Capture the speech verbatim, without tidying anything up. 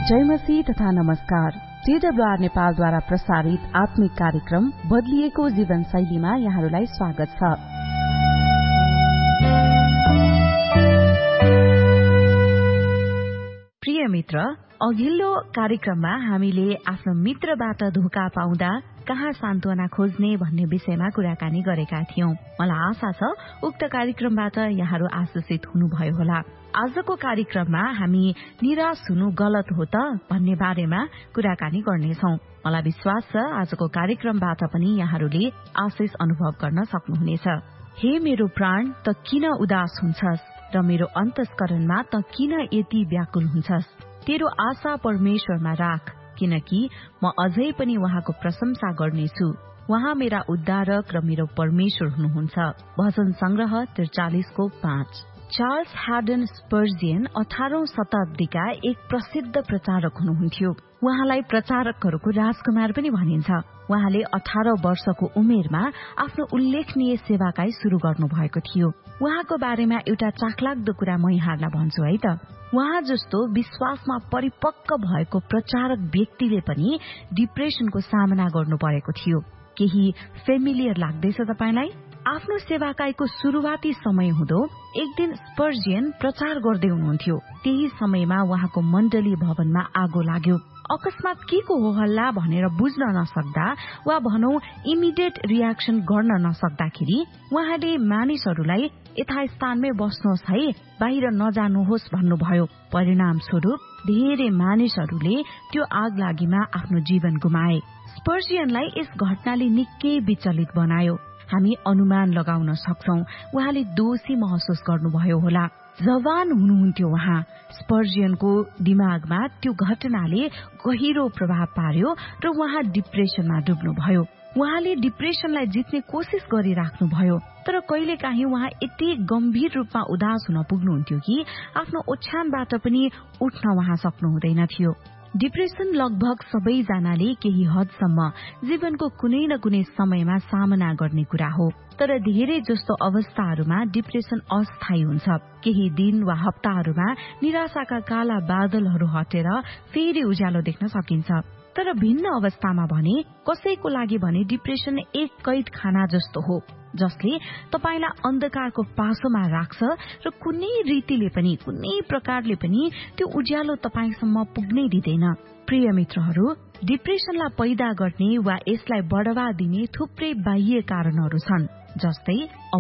जय मसीह तथा नमस्कार। टीडब्ल्यूआर नेपालद्वारा प्रसारित आत्मिक कार्यक्रम बदलिएको जीवन शैलीमा यहाँहरूलाई स्वागत छ। प्रिय मित्र, अघिल्लो कार्यक्रममा हामीले आफ्नो मित्रबाट धोका पाउँदा कहाँ सान्त्वना खोज्ने भन्ने विषयमा कुराकानी गरेका थियौं। मलाई आशा छ उक्त कार्यक्रमबाट यहाँहरू आशिषित हुनुभयो होला। आजको कार्यक्रममा हामी निराश हुनु गलत हो त भन्ने बारेमा कुराकानी गर्नेछौं। मलाई विश्वास छ आजको कार्यक्रमबाट पनि यहाँहरूले आशिष अनुभव गर्न सक्नुहुनेछ। हे मेरो प्राण, त किन उदास हुन्छस् र मेरो अन्तस्करणमा त किन यति व्याकुल हुन्छस्? तेरो आशा परमेश्वरमा राख, किनकि म अझै पनि उहाँको प्रशंसा गर्नेछु। उहाँ मेरा उद्धारक र मेरो परमेश्वर हुनुहुन्छ। भजन संग्रह त्रिचालिसको पाँच। चार्ल्स हैडन स्पर्जियन अठारौं शताब्दीका एक प्रसिद्ध प्रचारक हुनुहुन्थ्यो। उहाँलाई प्रचारकहरूको राजकुमार पनि भनिन्छ। उहाँले अठार वर्षको उमेरमा आफ्नो उल्लेखनीय सेवाकाई शुरू गर्नु भएको थियो। उहाँको बारेमा एउटा चाखलाग्दो कुरा म यहाँहरूलाई भन्छु है त। उहाँ जस्तो विश्वासमा परिपक्व भएको प्रचारक व्यक्तिले पनि डिप्रेसनको सामना गर्नु परेको थियो। केही फेमिलियर लाग्दैछ तपाईलाई? आफ्नो सेवाकाईको शुरूआती समय हुँदो एक दिन स्पर्जियन प्रचार गर्दै हुनुहुन्थ्यो। त्यही समयमा उहाँको मण्डली भवनमा आगो लाग्यो। अकस्मात के को हो हल्ला भनेर बुझ्न नसक्दा वा भनौं इमिडिएट रियाक्सन गर्न नसक्दाखेरि उहाँले मानिसहरूलाई यथास्थानमै बस्नुहोस् है, बाहिर नजानुहोस् भन्नुभयो। परिणाम स्वरूप धेरै मानिसहरूले त्यो आग लागिमा आफ्नो जीवन गुमाए। स्पर्जियनलाई यस घटनाले निकै विचलित बनायो। हामी अनुमान लगाउन सक्छौं उहाँले दोषी महसुस गर्नुभयो होला। जवान हुनुहुन्थ्यो उहाँ। स्पर्जियनको दिमागमा त्यो घटनाले गहिरो प्रभाव पार्यो र उहाँ डिप्रेसनमा डुब्नुभयो। उहाँले डिप्रेसनलाई जित्ने कोशिश गरिराख्नुभयो, तर कहिलेकाहीँ उहाँ यति गम्भीर रूपमा उदास हुन पुग्नुहुन्थ्यो कि आफ्नो ओछ्यानबाट पनि उठ्न उहाँ सक्नुहुँदैन थियो। डिप्रेसन लगभग सबैजनाले केही हदसम्म जीवनको कुनै न कुनै समयमा सामना गर्ने कुरा हो, तर धेरै जस्तो अवस्थाहरूमा डिप्रेसन अस्थायी हुन्छ। केही दिन वा हप्ताहरूमा निराशाका काला बादलहरू हटेर फेरि उज्यालो देख्न सकिन्छ। तर भिन्न अवस्थामा भने कसैको लागि भने डिप्रेसन एक कैद खाना जस्तो हो, जसले तपाईलाई अन्धकारको पासोमा राख्छ र कुनै रीतिले पनि कुनै प्रकारले पनि त्यो उज्यालो तपाईसम्म पुग्नै दिँदैन। प्रिय मित्रहरू, डिप्रेसनलाई पैदा गर्ने वा यसलाई बढावा दिने थुप्रै बाह्य कारणहरू छन्, जस्तै